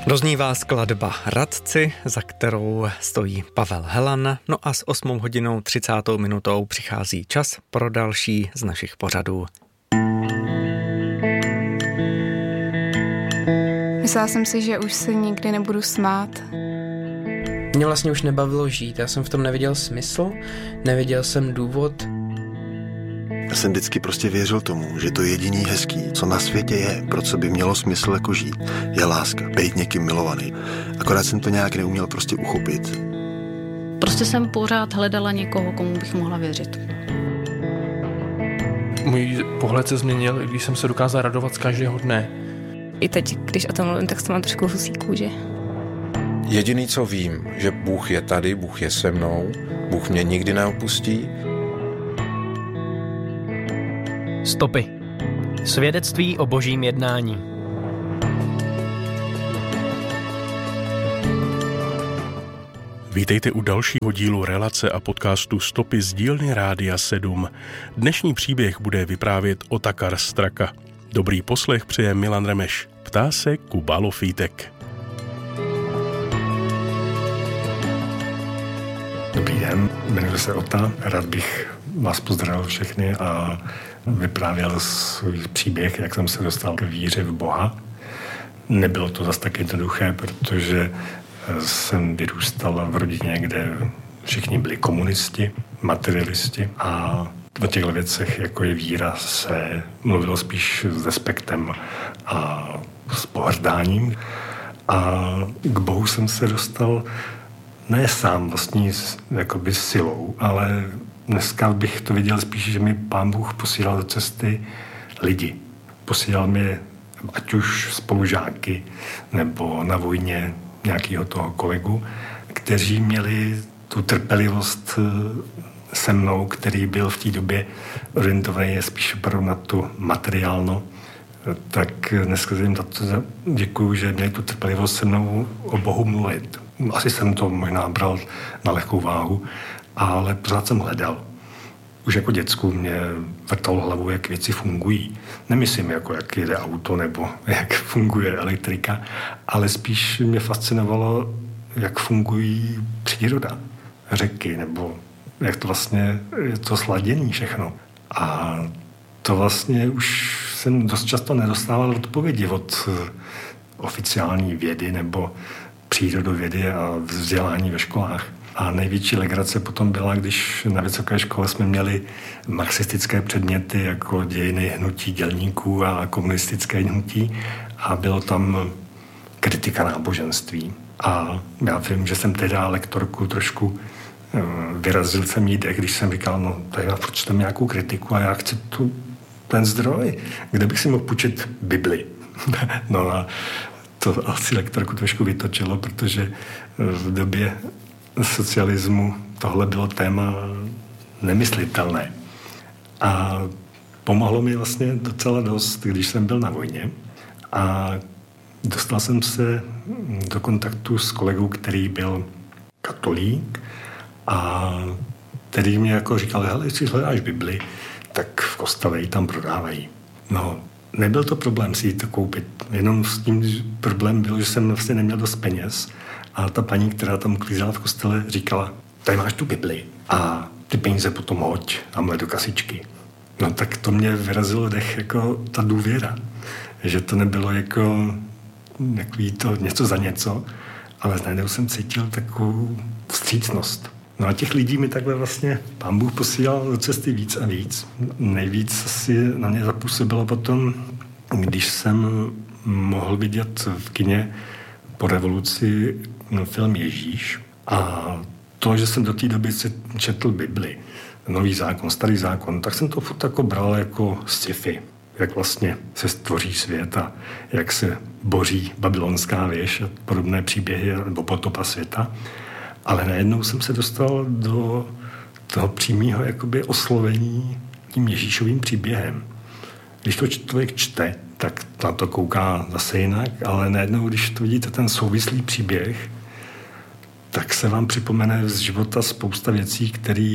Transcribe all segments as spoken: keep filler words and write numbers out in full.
Doznívá skladba Radci, za kterou stojí Pavel Helan, no a s osmou hodinou třicátou minutou přichází čas pro další z našich pořadů. Myslela jsem si, že už se nikdy nebudu smát. Mě vlastně už nebavilo žít, já jsem v tom neviděl smysl, neviděl jsem důvod. Já jsem vždycky prostě věřil tomu, že to jediný hezký, co na světě je, pro co by mělo smysl jako žít, je láska, být někým milovaný. Akorát jsem to nějak neuměl prostě uchopit. Prostě jsem pořád hledala někoho, komu bych mohla věřit. Můj pohled se změnil, když jsem se dokázal radovat z každého dne. I teď, když o tom mluvím, tak to mám trošku husí kůži. Jediný, co vím, že Bůh je tady, Bůh je se mnou, Bůh mě nikdy neopustí. Stopy. Svědectví o božím jednání. Vítejte u dalšího dílu relace a podcastu Stopy z dílny Rádia sedm. Dnešní příběh bude vyprávět Otakar Straka. Dobrý poslech přeje Milan Remeš. Ptá se Kuba Lofítek. Dobrý den, jmenuji se Ota. Rád bych vás pozdravil všechny a vyprávěl svůj příběh, jak jsem se dostal k víře v Boha. Nebylo to zas tak jednoduché, protože jsem vyrůstal v rodině, kde všichni byli komunisti, materialisti a o těchto věcech, jako je víra, se mluvilo spíš s respektem a s pohrdáním. A k Bohu jsem se dostal ne sám vlastní jakoby silou, ale dneska bych to viděl spíš, že mi Pán Bůh posílal do cesty lidi. Posílal mi ať už spolužáky nebo na vojně nějakého toho kolegu, kteří měli tu trpělivost se mnou, který byl v té době orientovaný spíš na tu materiálno. Tak dneska jim za to děkuju, že měli tu trpělivost se mnou o Bohu mluvit. Asi jsem to možná bral na lehkou váhu, ale pořád jsem hledal. Už jako děcku mě vrtalo hlavu, jak věci fungují. Nemyslím, jako jak jede auto nebo jak funguje elektrika, ale spíš mě fascinovalo, jak fungují příroda, řeky, nebo jak to vlastně je to sladěný všechno. A to vlastně už jsem dost často nedostával odpovědi od oficiální vědy nebo přírodovědy a vzdělání ve školách. A největší legrace potom byla, když na vysoké škole jsme měli marxistické předměty jako dějiny hnutí dělníků a komunistické hnutí a bylo tam kritika náboženství. A já vím, že jsem teda lektorku trošku vyrazil jsem jí dech, když jsem říkal, no tady já přečtem nějakou kritiku a já chci tu, ten zdroj, kde bych si mohl půjčit Bibli. No a to asi lektorku trošku vytočilo, protože v době socialismu tohle bylo téma nemyslitelné. A pomohlo mi vlastně docela dost, když jsem byl na vojně a dostal jsem se do kontaktu s kolegou, který byl katolík a který mě jako říkal, hele, jestli hledáš Bibli, tak v kostele ji tam prodávají. No, nebyl to problém si ji to koupit, jenom s tím problém byl, že jsem vlastně neměl dost peněz a ta paní, která tam uklízela v kostele, říkala, tady máš tu Bibli a ty peníze potom hoď tamhle do kasičky. No tak to mě vyrazilo dech jako ta důvěra, že to nebylo jako takový to něco za něco, ale najednou jsem cítil takovou vstřícnost. No a těch lidí mi takhle vlastně Pán Bůh posílal do cesty víc a víc. Nejvíc asi na mě zapůsobilo potom, když jsem mohl vidět v kině po revoluci film Ježíš a to, že jsem do té doby si četl Bibli, Nový zákon, Starý zákon, tak jsem to furt jako bral jako sci-fi, jak vlastně se stvoří svět a jak se boří babylonská věž a podobné příběhy nebo potopa světa. Ale najednou jsem se dostal do toho přímého jakoby oslovení tím Ježíšovým příběhem. Když to člověk čte, tak na to kouká zase jinak, ale najednou, když to vidíte ten souvislý příběh, tak se vám připomene z života spousta věcí, které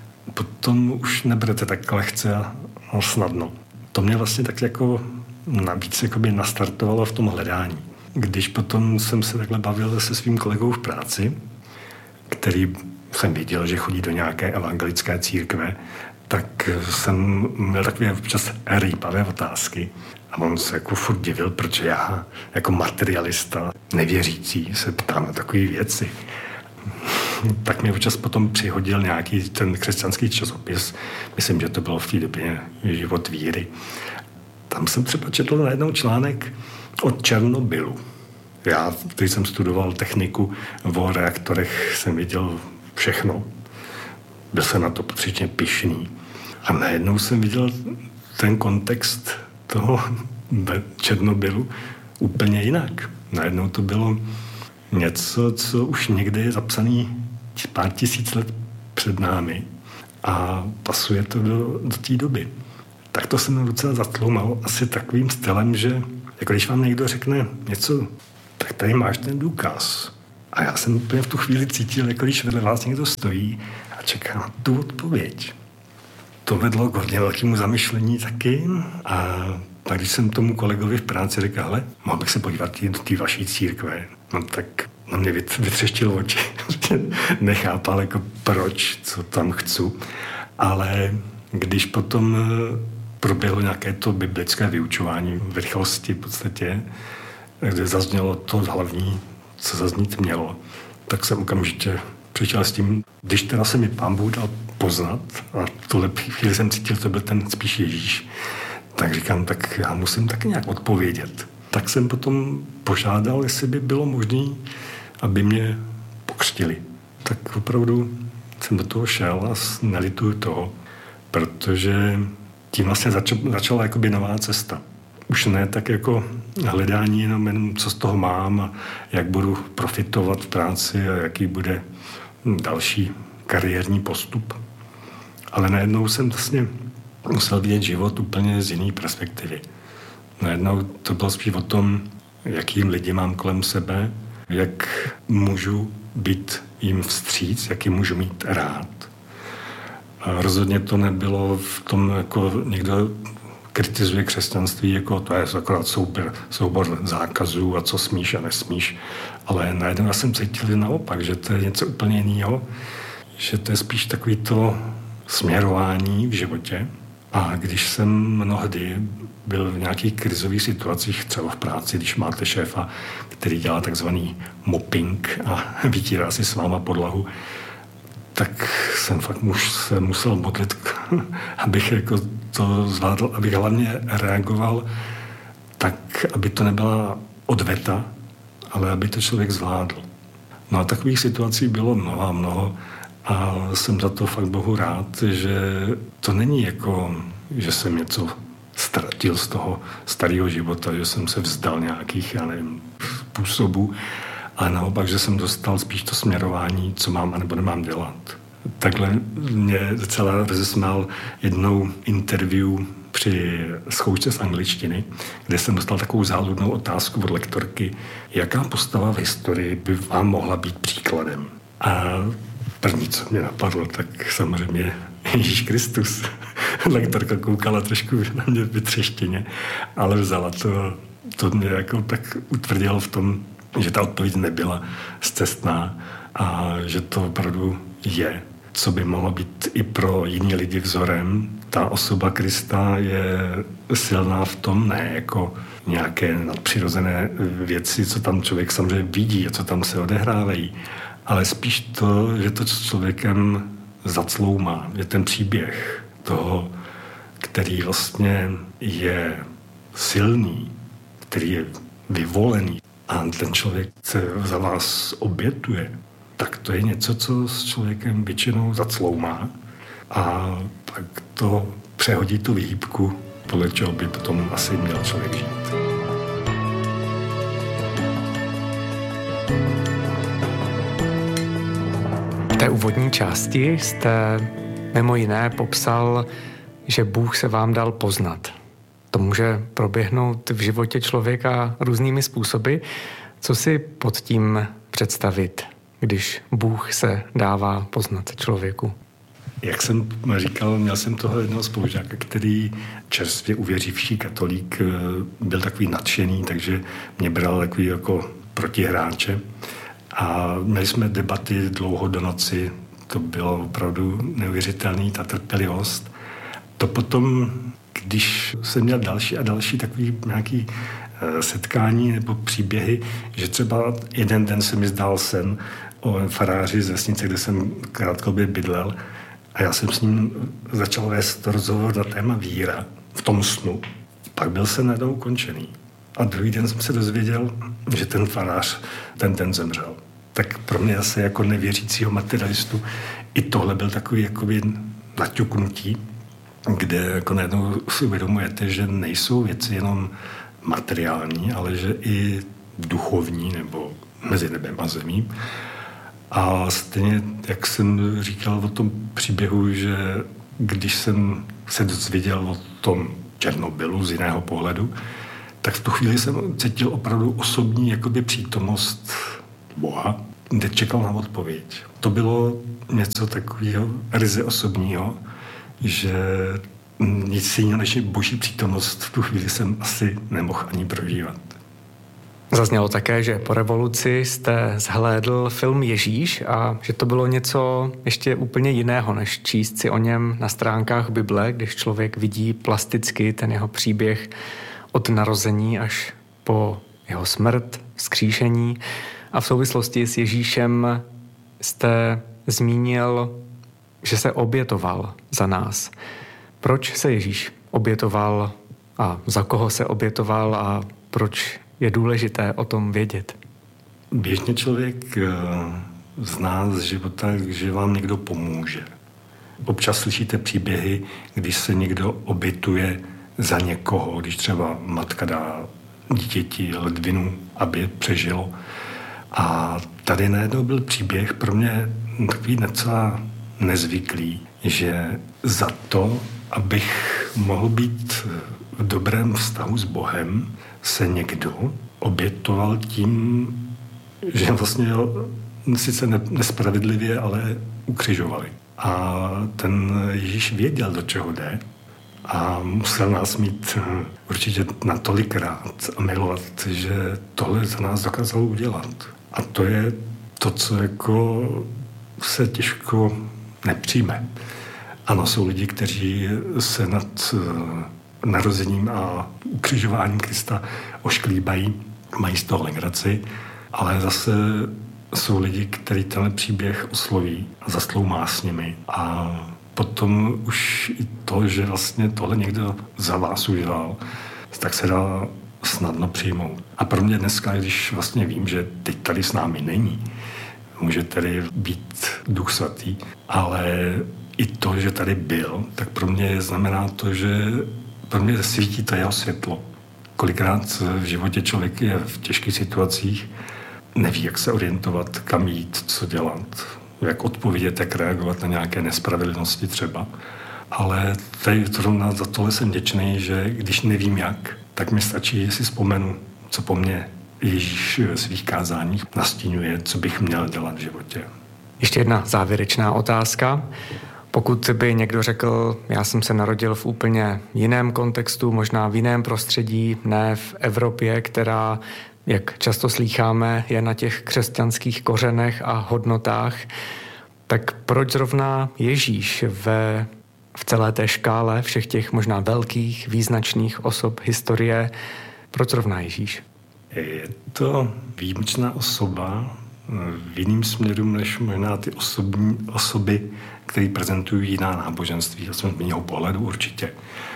potom už neberete tak lehce a snadno. To mě vlastně tak jako navíc jakoby nastartovalo v tom hledání. když potom jsem se takhle bavil se svým kolegou v práci, který jsem viděl, že chodí do nějaké evangelické církve, tak jsem měl takové občas rýpavé otázky. A on se jako furt divil, protože já jako materialista, nevěřící, se ptám na takové věci. Tak mi občas potom přihodil nějaký ten křesťanský časopis. Myslím, že to bylo v té době Život víry. Tam jsem třeba četl najednou článek o Černobylu. Já, když jsem studoval techniku, o reaktorech jsem viděl všechno. Byl jsem na to patřičně pyšný. A najednou jsem viděl ten kontext toho Černobylu úplně jinak. Najednou to bylo něco, co už někde je zapsaný pár tisíc let před námi a pasuje to do, do té doby. Tak to se mi docela zatloumal asi takovým stylem, že jako když vám někdo řekne něco, tak tady máš ten důkaz. A já jsem úplně v tu chvíli cítil, jako když vedle vás někdo stojí a čeká na tu odpověď. To vedlo k hodně velkému zamyšlení taky a tak když jsem tomu kolegovi v práci řekl, hele, mohl bych se podívat do té vaší církve, no tak na mě vytřeštil oči. Nechápal, jako proč, co tam chci. Ale když potom proběhlo nějaké to biblické vyučování v rychlosti v podstatě, kde zaznělo to hlavní, co zaznít mělo, tak jsem okamžitě přišel s tím, když teda se mi Pán Bůh dal poznat a v tuhle chvíli jsem cítil, že to byl ten spíš Ježíš, tak říkám, tak já musím taky nějak odpovědět. Tak jsem potom požádal, jestli by bylo možné, aby mě pokřtili. Tak opravdu jsem do toho šel a nelituju toho, protože tím vlastně začala, začala jakoby nová cesta. Už ne tak jako hledání jenom, jenom co z toho mám a jak budu profitovat v práci a jaký bude další kariérní postup. Ale najednou jsem vlastně musel vidět život úplně z jiné perspektivy. Najednou to bylo spíš o tom, jakým lidi mám kolem sebe, jak můžu být jim vstříc, jak jim můžu mít rád. A rozhodně to nebylo v tom, jako někdo kritizuje křesťanství, jako to je akorát soubor, soubor zákazů a co smíš a nesmíš. Ale najednou já jsem cítil naopak, že to je něco úplně jiného, že to je spíš takový to směrování v životě. A když jsem mnohdy byl v nějakých krizových situacích, třeba v práci, když máte šéfa, který dělá takzvaný mopping a vytírá si s váma podlahu, tak jsem fakt muž se musel modlit, abych jako to zvládl, abych hlavně reagoval tak, aby to nebyla odveta, ale aby to člověk zvládl. No a takových situací bylo mnoho a mnoho a jsem za to fakt Bohu rád, že to není jako, že jsem něco ztratil z toho starého života, že jsem se vzdal nějakých, já nevím, způsobů, ale naopak, že jsem dostal spíš to směrování, co mám a nebo nemám dělat. Takhle mě docela rozesmál jednou interview při zkoušce z angličtiny, kde jsem dostal takovou záludnou otázku od lektorky, jaká postava v historii by vám mohla být příkladem. A první, co mě napadlo, tak samozřejmě Ježíš Kristus. Lektorka koukala trošku na mě vytřeštěně, ale vzala to, to mě jako tak utvrdilo v tom, že ta odpověď nebyla zcestná a že to opravdu je, co by mohlo být i pro jiný lidi vzorem. Ta osoba Krista je silná v tom, ne jako nějaké nadpřirozené věci, co tam člověk samozřejmě vidí a co tam se odehrávají, ale spíš to, že to s člověkem zacloumá, je ten příběh toho, který vlastně je silný, který je vyvolený a ten člověk se za vás obětuje, tak to je něco, co s člověkem většinou zacloumá a pak to přehodí tu výhybku, podle čeho by potom asi měl člověk žít. V té úvodní části jste mimo jiné popsal, že Bůh se vám dal poznat. To může proběhnout v životě člověka různými způsoby. Co si pod tím představit, když Bůh se dává poznat člověku? Jak jsem říkal, měl jsem toho jednoho spolužáka, který čerstvě uvěřivší katolík, byl takový nadšený, takže mě bral takový jako protihráče. A měli jsme debaty dlouho do noci, to bylo opravdu neuvěřitelný, ta trpělivost. To potom, když jsem měl další a další takový nějaký setkání nebo příběhy, že třeba jeden den se mi zdál sen o faráři z vesnice, kde jsem krátkodobě bydlel, a já jsem s ním začal vést rozhovor na téma víra v tom snu. Pak byl sen najednou ukončený. A druhý den jsem se dozvěděl, že ten farář ten den zemřel. Tak pro mě asi jako nevěřícího materialistu i tohle byl takový jakoby naťuknutí, kde jako najednou si uvědomujete, že nejsou věci jenom materiální, ale že i duchovní nebo mezi nebem a zemí. A stejně, jak jsem říkal o tom příběhu, že když jsem se dozvěděl o tom Černobylu z jiného pohledu, tak v tu chvíli jsem cítil opravdu osobní jakoby přítomnost Boha, kde čekal na odpověď. To bylo něco takového ryze osobního, že nic jiného než boží přítomnost v tu chvíli jsem asi nemohl ani prožívat. Zaznělo také, že po revoluci jste zhlédl film Ježíš a že to bylo něco ještě úplně jiného, než číst si o něm na stránkách Bible, když člověk vidí plasticky ten jeho příběh od narození až po jeho smrt, vzkříšení. A v souvislosti s Ježíšem jste zmínil, že se obětoval za nás. Proč se Ježíš obětoval a za koho se obětoval a proč je důležité o tom vědět? Běžně člověk zná z života, že vám někdo pomůže. Občas slyšíte příběhy, když se někdo obětuje za někoho, když třeba matka dá dítěti ledvinu, aby přežilo. A tady najednou byl příběh pro mě takový docela nezvyklý, že za to, abych mohl být v dobrém vztahu s Bohem, se někdo obětoval tím, že vlastně sice nespravedlivě, ale ukřižovali. A ten Ježíš věděl, do čeho jde a musel nás mít určitě natolikrát a milovat, že tohle za nás dokázal udělat. A to je to, co jako se těžko nepřijme. Ano, jsou lidi, kteří se nad narozením a ukřižováním Krista ošklíbají, mají z toho legraci, ale zase jsou lidi, kteří tenhle příběh osloví a zasloumá s nimi. A potom už i to, že vlastně tohle někdo za vás udělal, tak se dá snadno přijmout. A pro mě dneska, když vlastně vím, že teď tady s námi není, může tady být Duch Svatý, ale i to, že tady byl, tak pro mě znamená to, že pro mě svítí to jeho světlo. Kolikrát v životě člověk je v těžkých situacích, neví, jak se orientovat, kam jít, co dělat, jak odpovědět, jak reagovat na nějaké nespravedlnosti třeba. Ale tady zrovna za tohle jsem vděčný, že když nevím jak, tak mi stačí, jestli vzpomenu, co po mně Ježíš v svých kázáních nastínuje, co bych měl dělat v životě. Ještě jedna závěrečná otázka. Pokud by někdo řekl, já jsem se narodil v úplně jiném kontextu, možná v jiném prostředí, ne v Evropě, která, jak často slýcháme, je na těch křesťanských kořenech a hodnotách, tak proč zrovna Ježíš ve, v celé té škále všech těch možná velkých, význačných osob historie, proč zrovna Ježíš? Je to výjimečná osoba v jiným směru, než možná ty osobní, osoby, které prezentují jiná náboženství, a z mého pohledu určitě.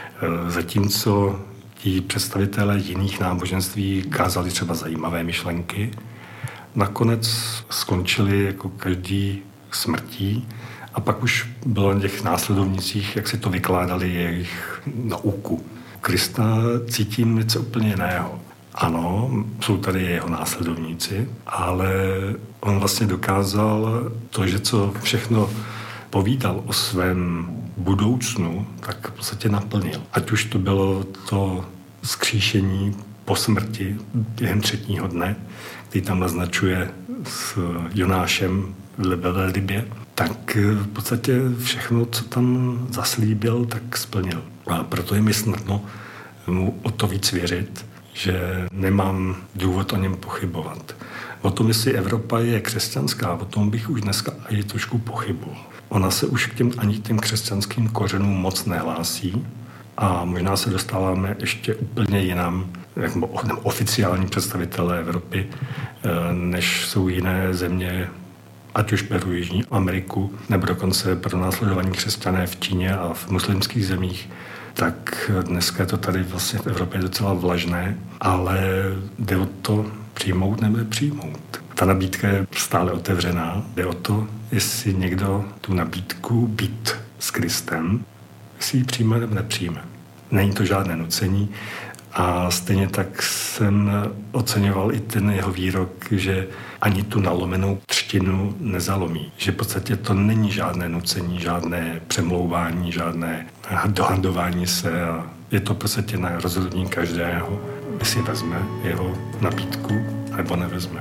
Zatímco ti představitelé jiných náboženství kázali třeba zajímavé myšlenky, nakonec skončili jako každý smrtí a pak už bylo na těch následovnicích, jak si to vykládali jejich nauku. Krista cítím něco úplně jiného. Ano, jsou tady jeho následovníci, ale on vlastně dokázal to, že co všechno povídal o svém budoucnu, tak v podstatě naplnil. Ať už to bylo to vzkříšení po smrti během třetího dne, který tam naznačuje s Jonášem v velrybě, tak v podstatě všechno, co tam zaslíbil, tak splnil. A proto je mi snadno mu o to víc věřit, že nemám důvod o něm pochybovat. O tom, jestli Evropa je křesťanská, o tom bych už dneska i trošku pochyboval. Ona se už k těm, ani těm křesťanským kořenům moc nehlásí a možná se dostáváme ještě úplně jinam, jako oficiální představitelé Evropy, než jsou jiné země, ať už Peru, Jižní Ameriku, nebo dokonce pronásledovaní křesťané v Číně a v muslimských zemích, tak dneska je to tady vlastně v Evropě docela vlažné, ale jde o to přijmout nebo nepřijmout. Ta nabídka je stále otevřená. Jde o to, jestli někdo tu nabídku být s Kristem, jestli ji přijme nebo nepřijme. Není to žádné nucení a stejně tak jsem oceňoval i ten jeho výrok, že ani tu nalomenou třtinu nezalomí. Že v podstatě to není žádné nucení, žádné přemlouvání, žádné dohadování se a je to v podstatě na rozhodnutí každého, jestli vezme jeho nabídku nebo nevezme.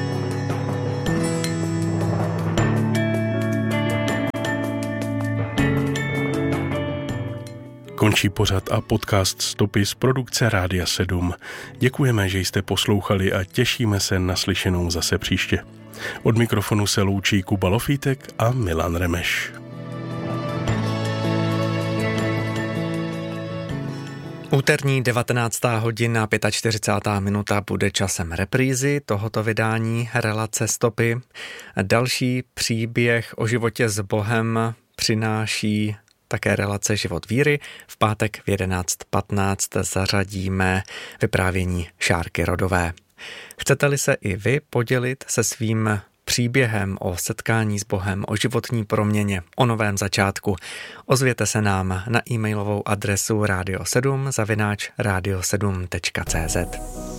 Končí pořad a podcast Stopy z produkce Rádia sedm. Děkujeme, že jste poslouchali a těšíme se na slyšenou zase příště. Od mikrofonu se loučí Kuba Lofítek a Milan Remeš. Úterní devatenáctá hodina čtyřicátá pátá minuta bude časem reprízy tohoto vydání relace Stopy. Další příběh o životě s Bohem přináší také relace Život víry. V pátek v jedenáct patnáct zařadíme vyprávění Šárky Rodové. Chcete-li se i vy podělit se svým příběhem o setkání s Bohem, o životní proměně, o novém začátku, ozvěte se nám na e-mailovou adresu radio sedm zavináč radio sedm tečka cé zet.